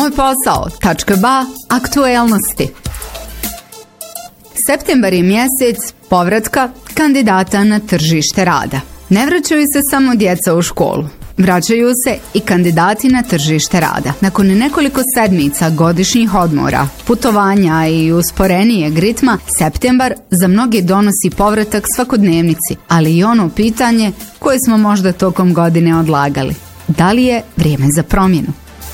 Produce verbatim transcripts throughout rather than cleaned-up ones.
moj posao tačka ba aktuelnosti. Septembar je mjesec povratka kandidata na tržište rada. Ne vraćaju se samo djeca u školu. Vraćaju se i kandidati na tržište rada. Nakon nekoliko sedmica godišnjih odmora, putovanja i usporenijeg ritma, septembar za mnoge donosi povratak svakodnevnici, ali i ono pitanje koje smo možda tokom godine odlagali. Da li je vrijeme za promjenu?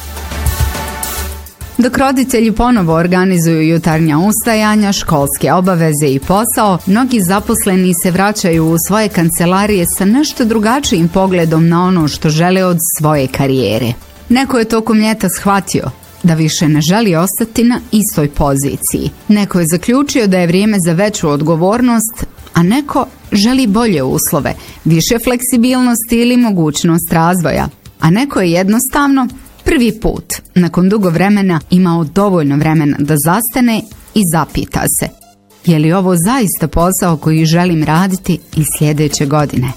Dok roditelji ponovo organizuju jutarnja ustajanja, školske obaveze i posao, mnogi zaposleni se vraćaju u svoje kancelarije sa nešto drugačijim pogledom na ono što žele od svoje karijere. Neko je tokom ljeta shvatio da više ne želi ostati na istoj poziciji. Neko je zaključio da je vrijeme za veću odgovornost, a neko želi bolje uslove, više fleksibilnosti ili mogućnost razvoja. A neko je jednostavno prvi put, nakon dugo vremena, imao dovoljno vremena da zastane i zapita se: je li ovo zaista posao koji želim raditi i sljedeće godine?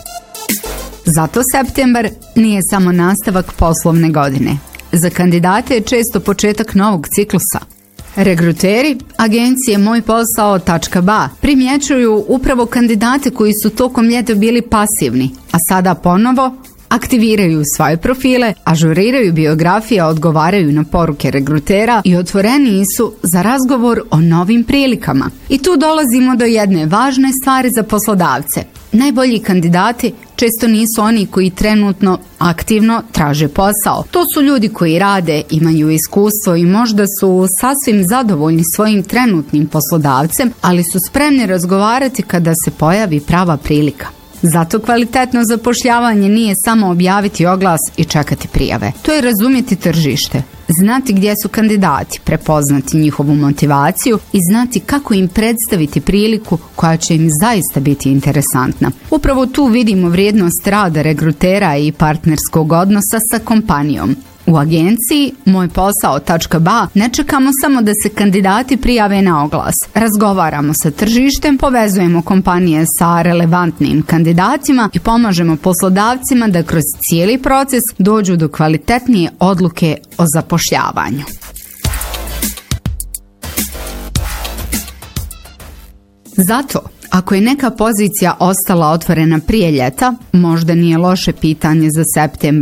Zato septembar nije samo nastavak poslovne godine. Za kandidate je često početak novog ciklusa. Regruteri agencije moj posao tačka ba primjećuju upravo kandidate koji su tokom ljeta bili pasivni, a sada ponovo aktiviraju svoje profile, ažuriraju biografije, odgovaraju na poruke regrutera i otvoreniji su za razgovor o novim prilikama. I tu dolazimo do jedne važne stvari za poslodavce. Najbolji kandidati često nisu oni koji trenutno aktivno traže posao. To su ljudi koji rade, imaju iskustvo i možda su sasvim zadovoljni svojim trenutnim poslodavcem, ali su spremni razgovarati kada se pojavi prava prilika. Zato kvalitetno zapošljavanje nije samo objaviti oglas i čekati prijave. To je razumjeti tržište, znati gdje su kandidati, prepoznati njihovu motivaciju i znati kako im predstaviti priliku koja će im zaista biti interesantna. Upravo tu vidimo vrijednost rada regrutera i partnerskog odnosa sa kompanijom. U agenciji moj posao tačka ba ne čekamo samo da se kandidati prijave na oglas. Razgovaramo sa tržištem, povezujemo kompanije sa relevantnim kandidatima i pomažemo poslodavcima da kroz cijeli proces dođu do kvalitetnije odluke o zapošljavanju. Zato, ako je neka pozicija ostala otvorena prije ljeta, možda nije loše pitanje za septembar